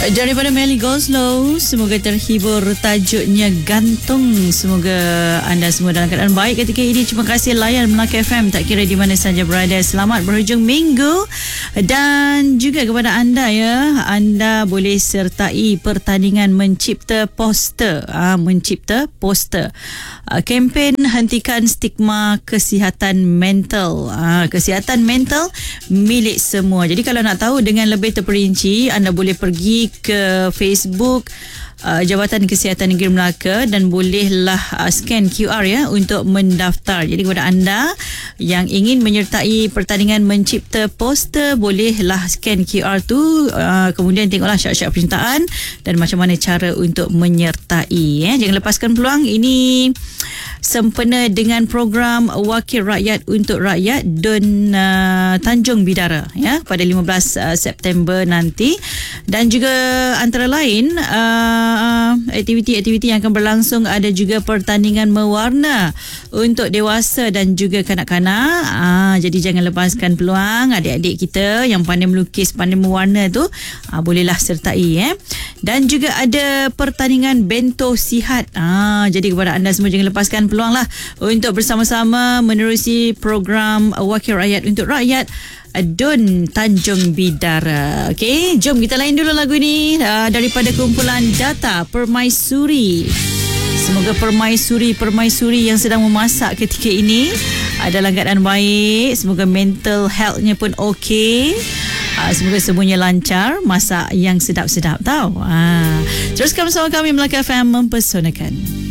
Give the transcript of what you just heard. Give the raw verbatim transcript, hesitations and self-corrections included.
Daripada Melly Goslow, semoga terhibur, tajuknya gantung. Semoga anda semua dalam keadaan baik ketika ini. Terima kasih layan Melaka F M tak kira di mana saja berada. Selamat berhujung minggu. Dan juga kepada anda ya, anda boleh sertai pertandingan mencipta poster, ah, mencipta poster. Uh, kempen hentikan stigma kesihatan mental. Uh, kesihatan mental milik semua. Jadi kalau nak tahu dengan lebih terperinci, anda boleh pergi ke Facebook uh, Jabatan Kesihatan Negeri Melaka dan bolehlah uh, scan Q R ya untuk mendaftar. Jadi kepada anda yang ingin menyertai pertandingan mencipta poster, bolehlah scan Q R tu, uh, kemudian tengoklah syarat-syarat penyertaan dan macam mana cara untuk menyertai. Eh. Jangan lepaskan peluang ini sempena dengan program Wakil Rakyat untuk Rakyat D U N uh, Tanjung Bidara ya pada lima belas uh, September nanti. Dan juga antara lain uh, aktiviti-aktiviti yang akan berlangsung, ada juga pertandingan mewarna untuk dewasa dan juga kanak-kanak. Uh, jadi jangan lepaskan peluang. Adik-adik kita yang pandai melukis, pandai mewarna tu, uh, bolehlah sertai. Eh. Dan juga ada pertandingan bento sihat. Uh, jadi kepada anda semua, jangan lepaskan peluang lah untuk bersama-sama menerusi program Wakil Rakyat untuk Rakyat D U N Tanjung Bidara. Okey, jom kita lain dulu lagu ni uh, daripada kumpulan Data Permaisuri. Semoga permaisuri-permaisuri yang sedang memasak ketika ini uh, dalam keadaan baik. Semoga mental healthnya pun okey. Uh, semoga semuanya lancar, masak yang sedap-sedap tau. Uh, teruskan bersama kami Melaka F M mempersonakan.